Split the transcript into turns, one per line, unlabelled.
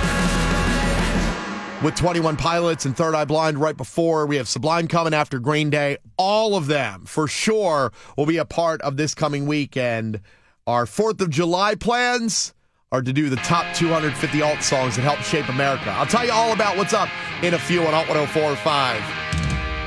With 21 Pilots and Third Eye Blind right before. We have Sublime coming after Green Day. All of them, for sure, will be a part of this coming weekend. Our 4th of July plans are to do the top 250 alt songs that help shape America. I'll tell you all about what's up in a few on Alt 104.5.